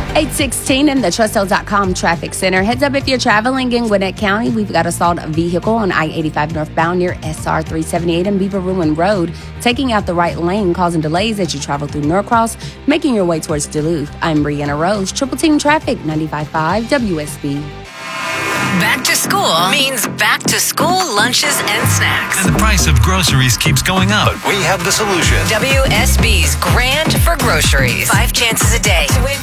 816 in the TrustL.com Traffic Center. Heads up if you're traveling in Gwinnett County. We've got a stalled vehicle on I-85 northbound near SR 378 and Beaver Ruin Road, taking out the right lane, causing delays as you travel through Norcross, making your way towards Duluth. I'm Brianna Rose, Triple Team Traffic, 95.5 WSB. Back to school means back to school lunches and snacks. And the price of groceries keeps going up. But we have the solution. WSB's Grand for Groceries. 5 chances a day to win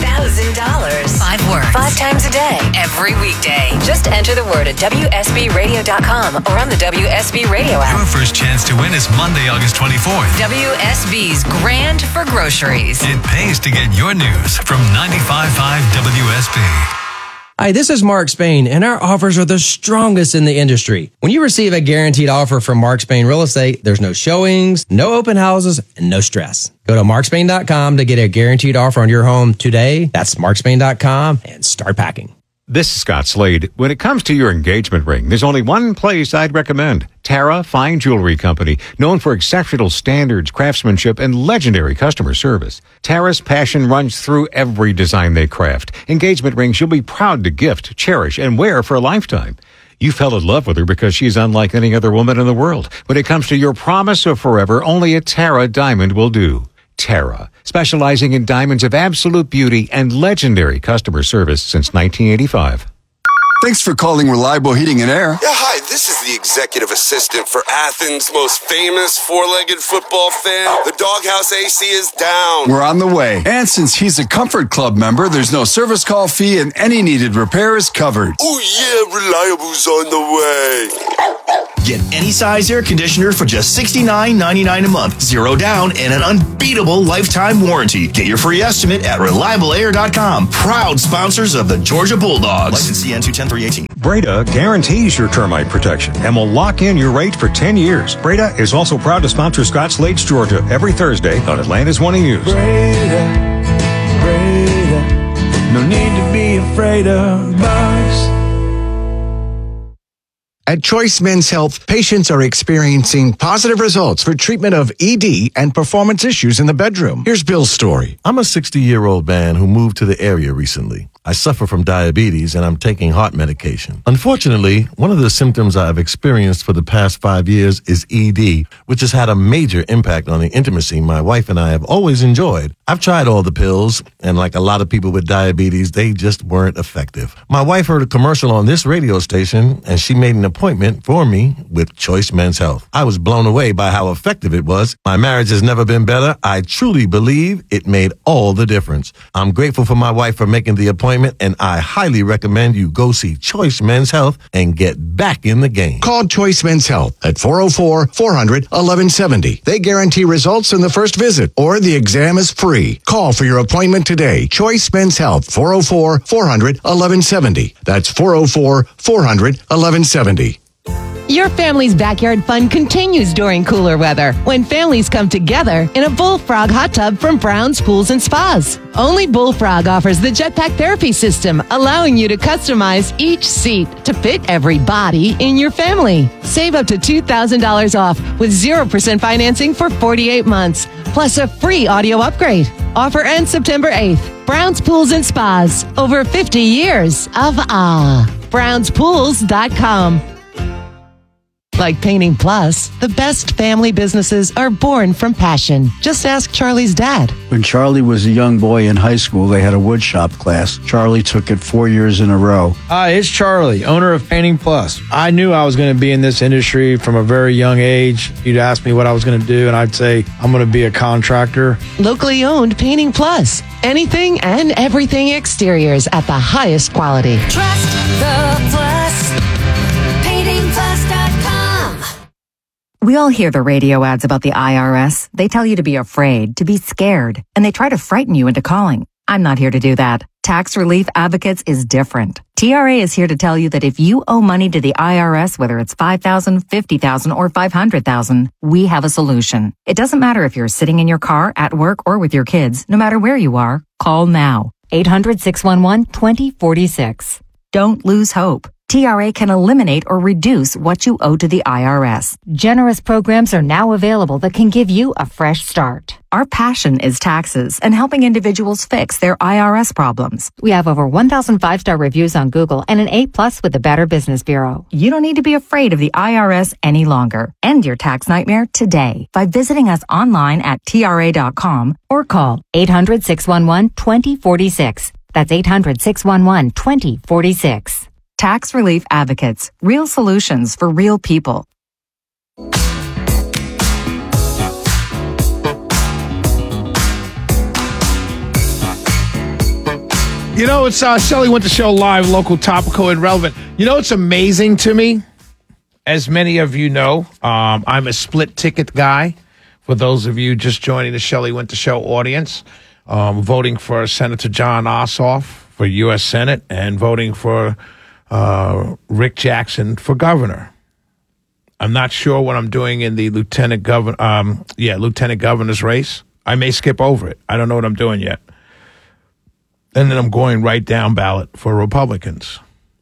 $5,000. 5 words. 5 times a day. Every weekday. Just enter the word at WSBRadio.com or on the WSB Radio app. Your first chance to win is Monday, August 24th. WSB's Grand for Groceries. It pays to get your news from 95.5 WSB. Hi, this is Mark Spain, and our offers are the strongest in the industry. When you receive a guaranteed offer from Mark Spain Real Estate, there's no showings, no open houses, and no stress. Go to markspain.com to get a guaranteed offer on your home today. That's markspain.com and start packing. This is Scott Slade. When it comes to your engagement ring, there's only one place I'd recommend. Tara Fine Jewelry Company, known for exceptional standards, craftsmanship, and legendary customer service. Tara's passion runs through every design they craft. Engagement rings you'll be proud to gift, cherish, and wear for a lifetime. You fell in love with her because she's unlike any other woman in the world. When it comes to your promise of forever, only a Tara diamond will do. Tara, specializing in diamonds of absolute beauty and legendary customer service since 1985. Thanks for calling Reliable Heating and Air. Yeah, hi, this is the executive assistant for Athens' most famous four-legged football fan. The Doghouse AC is down. We're on the way. And since he's a Comfort Club member, there's no service call fee and any needed repair is covered. Oh yeah, Reliable's on the way. Get any size air conditioner for just $69.99 a month. 0 down and an unbeatable lifetime warranty. Get your free estimate at ReliableAir.com. Proud sponsors of the Georgia Bulldogs. License CN 210318. Breda guarantees your termite protection and will lock in your rate for 10 years. Breda is also proud to sponsor Scott Slade's Georgia every Thursday on Atlanta's Morning News. Breda, no need to be afraid of bugs. At Choice Men's Health, patients are experiencing positive results for treatment of ED and performance issues in the bedroom. Here's Bill's story. I'm a 60-year-old man who moved to the area recently. I suffer from diabetes and I'm taking heart medication. Unfortunately, one of the symptoms I've experienced for the past 5 years is ED, which has had a major impact on the intimacy my wife and I have always enjoyed. I've tried all the pills, and like a lot of people with diabetes, they just weren't effective. My wife heard a commercial on this radio station, and she made an appointment for me with Choice Men's Health. I was blown away by how effective it was. My marriage has never been better. I truly believe it made all the difference. I'm grateful for my wife for making the appointment, and I highly recommend you go see Choice Men's Health and get back in the game. Call Choice Men's Health at 404-400-1170. They guarantee results in the first visit, or the exam is free. Call for your appointment today. Choice Men's Health, 404-400-1170. That's 404-400-1170. Your family's backyard fun continues during cooler weather when families come together in a Bullfrog hot tub from Brown's Pools and Spas. Only Bullfrog offers the Jetpack Therapy System, allowing you to customize each seat to fit every body in your family. Save up to $2,000 off with 0% financing for 48 months, plus a free audio upgrade. Offer ends September 8th. Brown's Pools and Spas. Over 50 years of awe. BrownsPools.com. Like Painting Plus, the best family businesses are born from passion. Just ask Charlie's dad. When Charlie was a young boy in high school, they had a woodshop class. Charlie took it 4 years in a row. Hi, it's Charlie, owner of Painting Plus. I knew I was going to be in this industry from a very young age. You'd ask me what I was going to do, and I'd say, I'm going to be a contractor. Locally owned Painting Plus. Anything and everything exteriors at the highest quality. Trust the Plus. PaintingPlus.com. We all hear the radio ads about the IRS. They tell you to be afraid, to be scared, and they try to frighten you into calling. I'm not here to do that. Tax Relief Advocates is different. TRA is here to tell you that if you owe money to the IRS, whether it's $5,000, $50,000, or $500,000, we have a solution. It doesn't matter if you're sitting in your car, at work, or with your kids. No matter where you are, call now. 800-611-2046. Don't lose hope. TRA can eliminate or reduce what you owe to the IRS. Generous programs are now available that can give you a fresh start. Our passion is taxes and helping individuals fix their IRS problems. We have over 1,000 5-star reviews on Google and an A+ with the Better Business Bureau. You don't need to be afraid of the IRS any longer. End your tax nightmare today by visiting us online at TRA.com or call 800-611-2046. That's 800-611-2046. Tax Relief Advocates. Real solutions for real people. You know, it's Shelley Winter Show Live, local, topical, and relevant. You know, it's amazing to me, as many of you know, I'm a split ticket guy. For those of you just joining the Shelley Winter Show audience, voting for Senator Jon Ossoff for U.S. Senate and voting for Rick Jackson for governor. I'm not sure what I'm doing in the lieutenant governor's race. I may skip over it. I don't know what I'm doing yet. And then I'm going right down ballot for Republicans.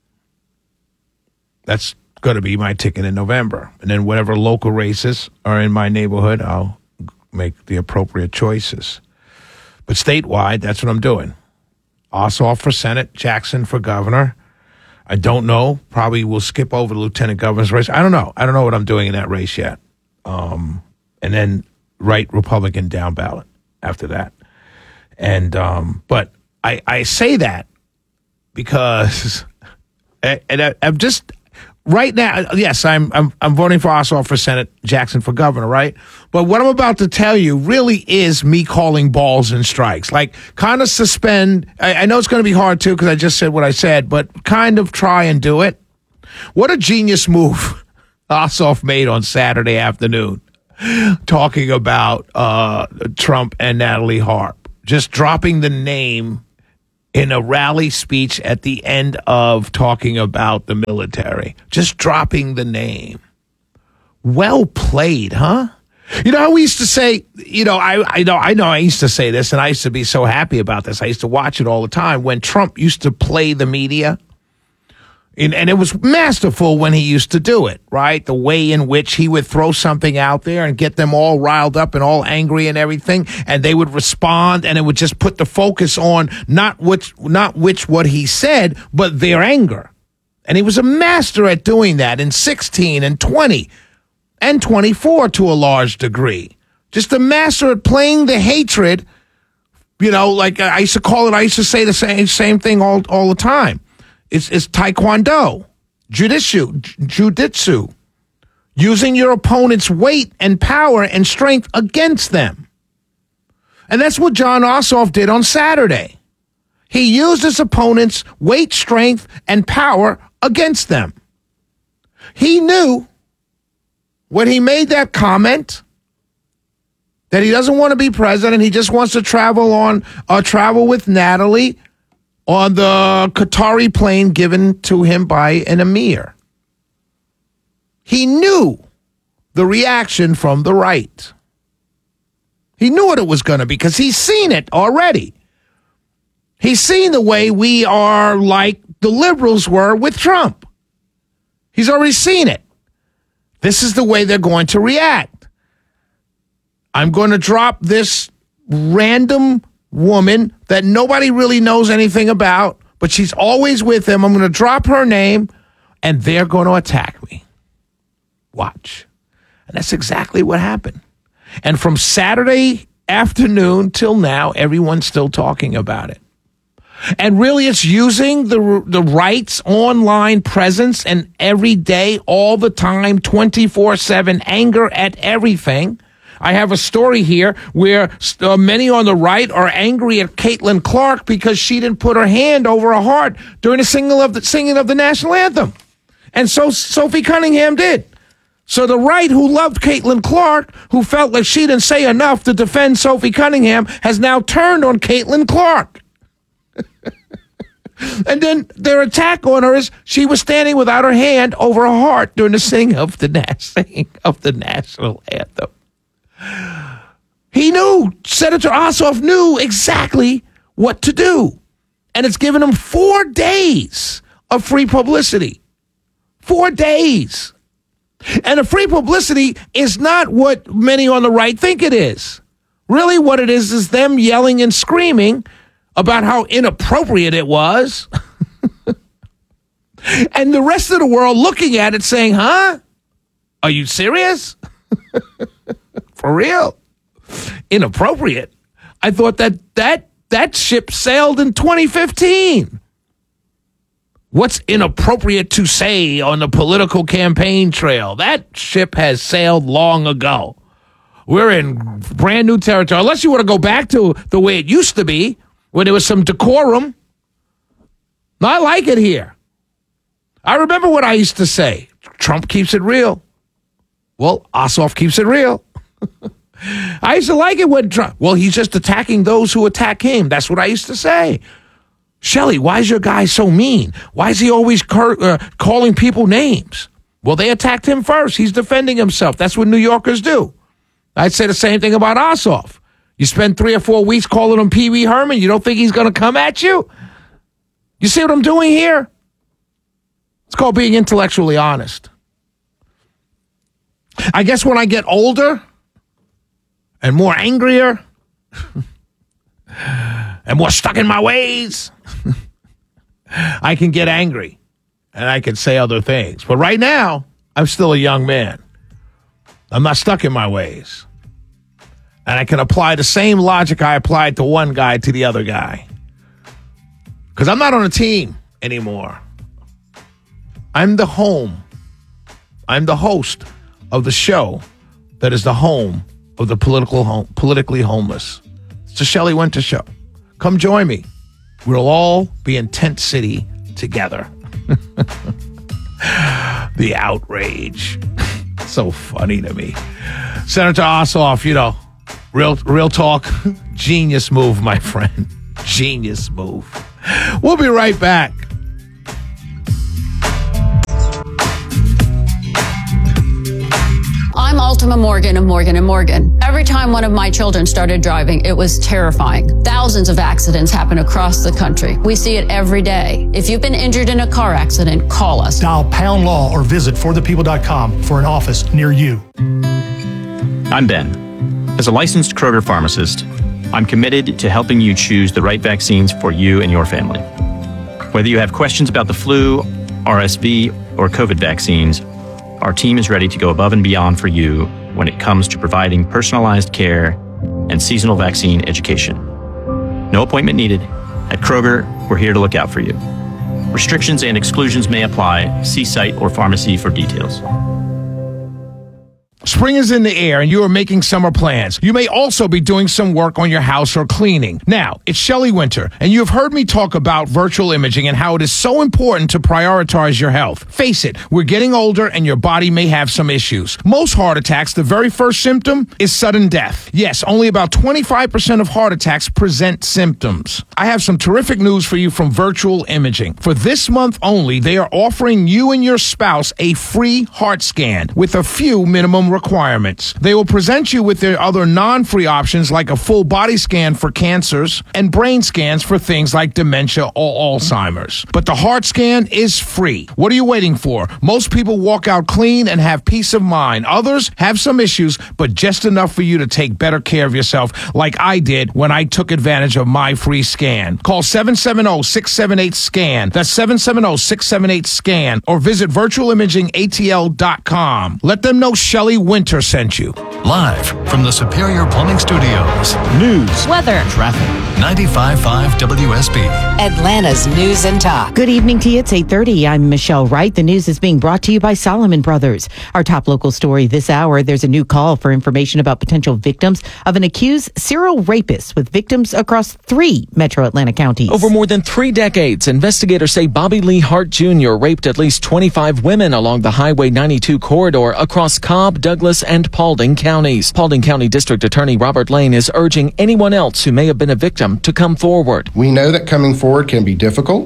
That's going to be my ticket in November. And then whatever local races are in my neighborhood, I'll make the appropriate choices. But statewide, that's what I'm doing. Ossoff for Senate, Jackson for governor. I don't know. Probably will skip over the lieutenant governor's race. I don't know. I don't know what I'm doing in that race yet. And then right Republican down ballot after that. And but I say that because and I'm just right now. Yes, I'm voting for Ossoff for Senate, Jackson for governor, right? But what I'm about to tell you really is me calling balls and strikes. Like, kind of suspend. I know it's going to be hard too because I just said what I said, but kind of try and do it. What a genius move Ossoff made on Saturday afternoon, talking about Trump and Natalie Harp, just dropping the name in a rally speech at the end of talking about the military. Just dropping the name. Well played, huh? You know how we used to say, I used to say this, and I used to be so happy about this. I used to watch it all the time when Trump used to play the media. And it was masterful when he used to do it, right? The way in which he would throw something out there and get them all riled up and all angry and everything, and they would respond, and it would just put the focus on not what he said, but their anger. And he was a master at doing that in 16 and 20 and 24 to a large degree. Just a master at playing the hatred, like I used to say the same thing all the time. It's taekwondo, jujitsu, using your opponent's weight and power and strength against them. And that's what Jon Ossoff did on Saturday. He used his opponent's weight, strength, and power against them. He knew when he made that comment that he doesn't want to be president. He just wants to travel with Natalie on the Qatari plane given to him by an emir. He knew the reaction from the right. He knew what it was going to be because he's seen it already. He's seen the way we are like the liberals were with Trump. He's already seen it. This is the way they're going to react. I'm going to drop this random woman that nobody really knows anything about, but she's always with him. I'm going to drop her name, and they're going to attack me. Watch. And that's exactly what happened. And from Saturday afternoon till now, everyone's still talking about it. And really, it's using the right's online presence and every day, all the time, 24/7 anger at everything. I have a story here where many on the right are angry at Caitlin Clark because she didn't put her hand over her heart during the singing of the national anthem. And so Sophie Cunningham did. So the right, who loved Caitlin Clark, who felt like she didn't say enough to defend Sophie Cunningham, has now turned on Caitlin Clark. And then their attack on her is she was standing without her hand over her heart during the singing of the national anthem. He knew, Senator Ossoff knew exactly what to do. And it's given him 4 days of free publicity. 4 days. And the free publicity is not what many on the right think it is. Really what it is them yelling and screaming about how inappropriate it was. And the rest of the world looking at it saying, huh? Are you serious? For real? Inappropriate. I thought that ship sailed in 2015. What's inappropriate to say on the political campaign trail? That ship has sailed long ago. We're in brand new territory. Unless you want to go back to the way it used to be, when there was some decorum. I like it here. I remember what I used to say. Trump keeps it real. Well, Ossoff keeps it real. I used to like it when Trump, well, he's just attacking those who attack him. That's what I used to say. Shelley, why is your guy so mean? Why is he always calling people names? Well, they attacked him first. He's defending himself. That's what New Yorkers do. I'd say the same thing about Ossoff. You spend 3 or 4 weeks calling him Pee Wee Herman. You don't think he's going to come at you? You see what I'm doing here? It's called being intellectually honest. I guess when I get older and more angrier and more stuck in my ways, I can get angry and I can say other things. But right now, I'm still a young man. I'm not stuck in my ways. And I can apply the same logic I applied to one guy to the other guy. Because I'm not on a team anymore. I'm the home. I'm the host of the show that is the home of the politically homeless. It's the Shelley Winter Show. Come join me. We'll all be in Tent City together. The outrage. So funny to me. Senator Ossoff, real talk. Genius move, my friend. Genius move. We'll be right back. I'm Ultima Morgan of Morgan & Morgan. Every time one of my children started driving, it was terrifying. Thousands of accidents happen across the country. We see it every day. If you've been injured in a car accident, call us. Dial # law or visit forthepeople.com for an office near you. I'm Ben. As a licensed Kroger pharmacist, I'm committed to helping you choose the right vaccines for you and your family. Whether you have questions about the flu, RSV, or COVID vaccines, our team is ready to go above and beyond for you when it comes to providing personalized care and seasonal vaccine education. No appointment needed. At Kroger, we're here to look out for you. Restrictions and exclusions may apply. See site or pharmacy for details. Spring is in the air and you are making summer plans. You may also be doing some work on your house or cleaning. Now, it's Shelley Winter, and you have heard me talk about virtual imaging and how it is so important to prioritize your health. Face it, we're getting older and your body may have some issues. Most heart attacks, the very first symptom is sudden death. Yes, only about 25% of heart attacks present symptoms. I have some terrific news for you from Virtual Imaging. For this month only, they are offering you and your spouse a free heart scan with a few minimum requirements. They will present you with their other non-free options like a full body scan for cancers and brain scans for things like dementia or Alzheimer's. But the heart scan is free. What are you waiting for? Most people walk out clean and have peace of mind. Others have some issues, but just enough for you to take better care of yourself like I did when I took advantage of my free scan. Call 770-678-SCAN. That's 770-678-SCAN or visit virtualimagingatl.com. Let them know Shelley Winter sent you. Live from the Superior Plumbing Studios. News, weather, traffic. 95.5 WSB. Atlanta's News and Talk. Good evening to you. It's 8:30. I'm Michelle Wright. The news is being brought to you by Solomon Brothers. Our top local story this hour, there's a new call for information about potential victims of an accused serial rapist with victims across 3 metro Atlanta counties. Over more than 3 decades, investigators say Bobby Lee Hart Jr. raped at least 25 women along the Highway 92 corridor across Cobb, Douglas, and Paulding counties. Paulding County District Attorney Robert Lane is urging anyone else who may have been a victim to come forward. We know that coming forward can be difficult,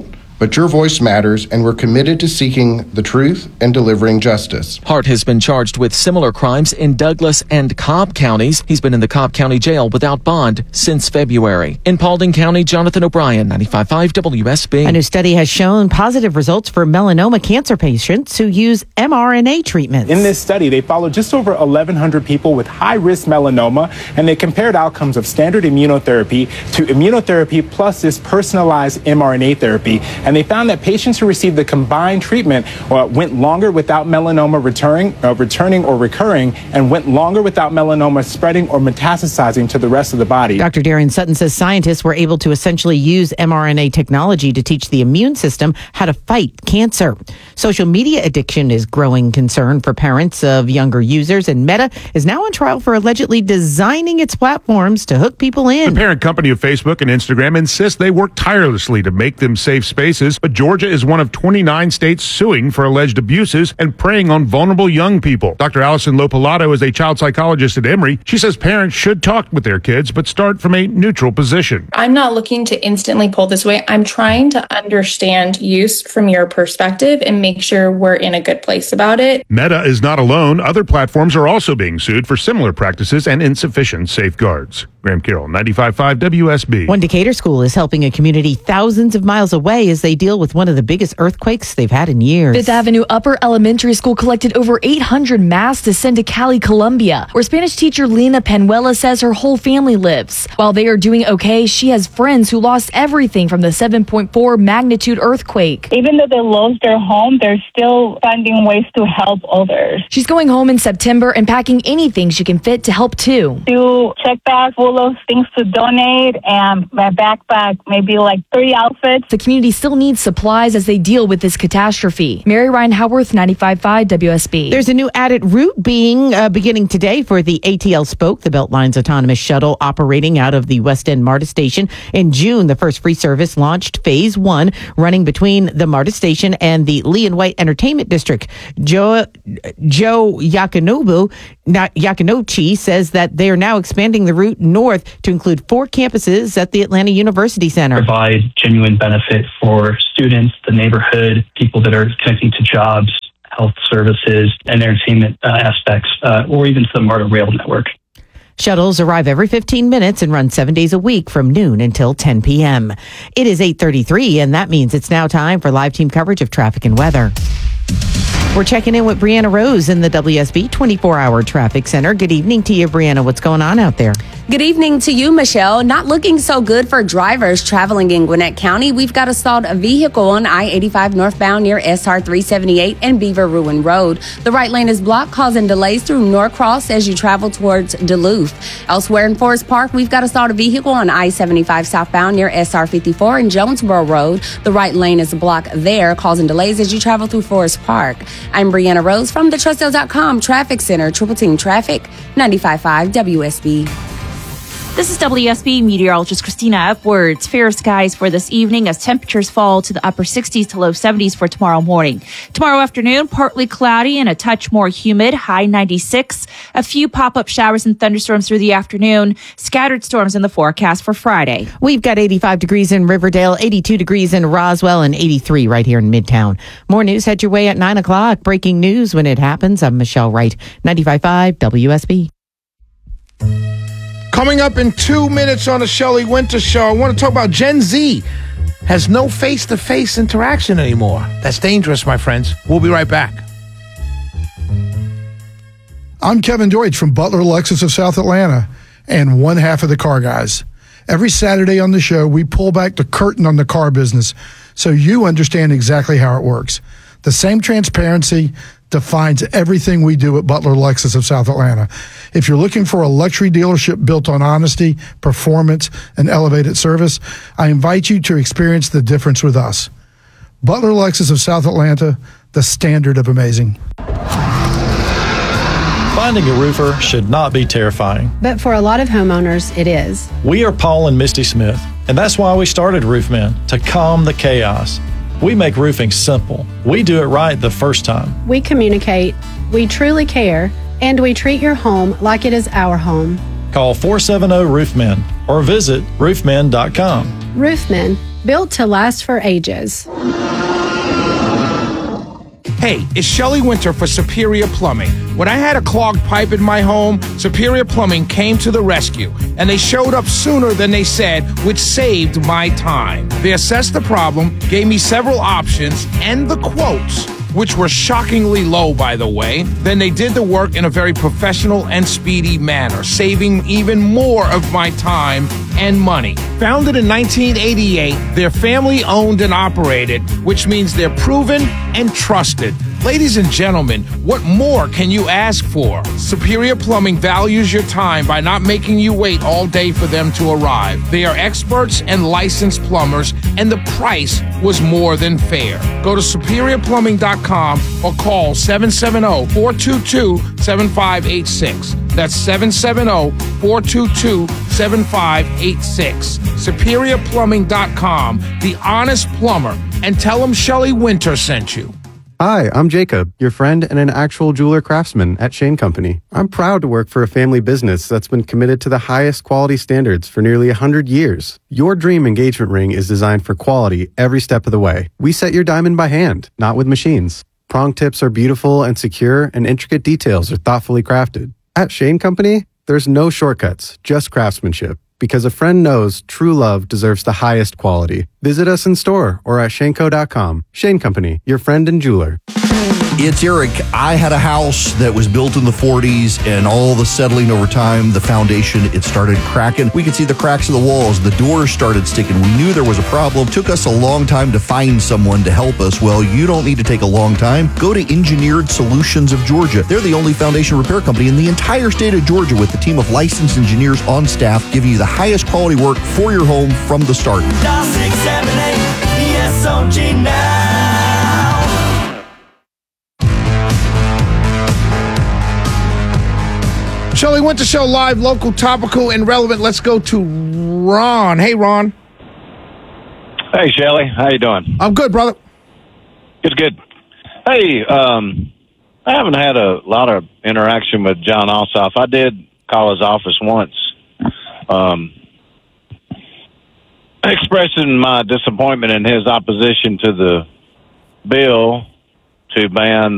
but your voice matters, and we're committed to seeking the truth and delivering justice. Hart has been charged with similar crimes in Douglas and Cobb counties. He's been in the Cobb County Jail without bond since February. In Paulding County, Jonathan O'Brien, 95.5 WSB. A new study has shown positive results for melanoma cancer patients who use mRNA treatments. In this study, they followed just over 1,100 people with high-risk melanoma, and they compared outcomes of standard immunotherapy to immunotherapy plus this personalized mRNA therapy. And they found that patients who received the combined treatment went longer without melanoma returning or recurring, and went longer without melanoma spreading or metastasizing to the rest of the body. Dr. Darian Sutton says scientists were able to essentially use mRNA technology to teach the immune system how to fight cancer. Social media addiction is growing concern for parents of younger users, and Meta is now on trial for allegedly designing its platforms to hook people in. The parent company of Facebook and Instagram insists they work tirelessly to make them safe spaces, but Georgia is one of 29 states suing for alleged abuses and preying on vulnerable young people. Dr. Allison Lopalato is a child psychologist at Emory. She says parents should talk with their kids, but start from a neutral position. I'm not looking to instantly pull this away. I'm trying to understand use from your perspective and make sure we're in a good place about it. Meta is not alone. Other platforms are also being sued for similar practices and insufficient safeguards. Graham Carroll, 95.5 WSB. One Decatur school is helping a community thousands of miles away as they deal with one of the biggest earthquakes they've had in years. Fifth Avenue Upper Elementary School collected over 800 masks to send to Cali, Colombia, where Spanish teacher Lena Penuela says her whole family lives. While they are doing okay, she has friends who lost everything from the 7.4 magnitude earthquake. Even though they lost their home, they're still finding ways to help others. She's going home in September and packing anything she can fit to help too. 2 check bags full of things to donate, and my backpack, maybe like 3 outfits. The community still needs supplies as they deal with this catastrophe. Mary Ryan Howarth, 95.5 WSB. There's a new added route beginning today for the ATL Spoke, the Beltline's autonomous shuttle operating out of the West End MARTA station. In June, the first free service launched phase 1, running between the MARTA station and the Lee and White Entertainment District. Joe Yakinouchi says that they are now expanding the route north to include 4 campuses at the Atlanta University Center. Provide genuine benefit for students, the neighborhood, people that are connecting to jobs, health services, and entertainment aspects, or even to the MARTA rail network. Shuttles arrive every 15 minutes and run 7 days a week from noon until 10 p.m. It is 8:33, and that means it's now time for live team coverage of traffic and weather. We're checking in with Brianna Rose in the WSB 24-hour traffic center. Good evening to you, Brianna. What's going on out there? Good evening to you, Michelle. Not looking so good for drivers traveling in Gwinnett County. We've got a stalled vehicle on I-85 northbound near SR 378 and Beaver Ruin Road. The right lane is blocked, causing delays through Norcross as you travel towards Duluth. Elsewhere in Forest Park, we've got a stalled vehicle on I-75 southbound near SR 54 and Jonesboro Road. The right lane is blocked there, causing delays as you travel through Forest Park. I'm Brianna Rose from the TrustDale.com Traffic Center. Triple Team Traffic, 95.5 WSB. This is WSB meteorologist Christina Upwards. Fair skies for this evening as temperatures fall to the upper 60s to low 70s for tomorrow morning. Tomorrow afternoon, partly cloudy and a touch more humid, high 96. A few pop-up showers and thunderstorms through the afternoon. Scattered storms in the forecast for Friday. We've got 85 degrees in Riverdale, 82 degrees in Roswell, and 83 right here in Midtown. More news head your way at 9 o'clock. Breaking news when it happens. I'm Michelle Wright, 95.5 WSB. Coming up in 2 minutes on the Shelley Winter Show, I want to talk about Gen Z has no face-to-face interaction anymore. That's dangerous, my friends. We'll be right back. I'm Kevin Deutsch from Butler Lexus of South Atlanta and one half of the Car Guys. Every Saturday on the show, we pull back the curtain on the car business so you understand exactly how it works. The same transparency defines everything we do at Butler Lexus of South Atlanta. If you're looking for a luxury dealership built on honesty, performance, and elevated service, I invite you to experience the difference with us. Butler Lexus of South Atlanta, the standard of amazing. Finding a roofer should not be terrifying. But for a lot of homeowners, it is. We are Paul and Misty Smith, and that's why we started Roofmen, to calm the chaos. We make roofing simple. We do it right the first time. We communicate, we truly care, and we treat your home like it is our home. Call 470-ROOFMEN or visit roofmen.com. Roofmen, built to last for ages. Hey, it's Shelley Winter for Superior Plumbing. When I had a clogged pipe in my home, Superior Plumbing came to the rescue, and they showed up sooner than they said, which saved my time. They assessed the problem, gave me several options, and the quotes, which were shockingly low, by the way. Then they did the work in a very professional and speedy manner, saving even more of my time and money. Founded in 1988, they're family owned and operated, which means they're proven and trusted. Ladies and gentlemen, what more can you ask for? Superior Plumbing values your time by not making you wait all day for them to arrive. They are experts and licensed plumbers, and the price was more than fair. Go to superiorplumbing.com or call 770-422-7586. That's 770-422-7586. SuperiorPlumbing.com, the honest plumber, and tell them Shelley Winter sent you. Hi, I'm Jacob, your friend and an actual jeweler craftsman at Shane Company. I'm proud to work for a family business that's been committed to the highest quality standards for nearly 100 years. Your dream engagement ring is designed for quality every step of the way. We set your diamond by hand, not with machines. Prong tips are beautiful and secure, and intricate details are thoughtfully crafted. At Shane Company, there's no shortcuts, just craftsmanship. Because a friend knows true love deserves the highest quality. Visit us in store or at shaneco.com. Shane Company, your friend and jeweler. It's Eric. I had a house that was built in the 40s, and all the settling over time, the foundation, it started cracking. We could see the cracks in the walls. The doors started sticking. We knew there was a problem. Took us a long time to find someone to help us. Well, you don't need to take a long time. Go to Engineered Solutions of Georgia. They're the only foundation repair company in the entire state of Georgia with a team of licensed engineers on staff giving you the highest quality work for your home from the start. Dial 678 ESOG now. Shelley Winter Show, live, local, topical, and relevant. Let's go to Ron. Hey, Ron. Hey, Shelley. How you doing? I'm good, brother. Good. Hey, I haven't had a lot of interaction with John Ossoff. I did call his office once, expressing my disappointment in his opposition to the bill to ban